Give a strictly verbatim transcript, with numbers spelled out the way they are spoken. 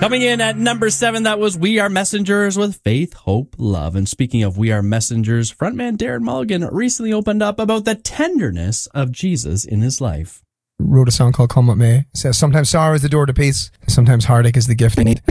Coming in at number seven, that was We Are Messengers with Faith, Hope, Love. And speaking of We Are Messengers, frontman Darren Mulligan recently opened up about the tenderness of Jesus in his life. Wrote a song called Come What May. It says, sometimes sorrow is the door to peace, sometimes heartache is the gift I need.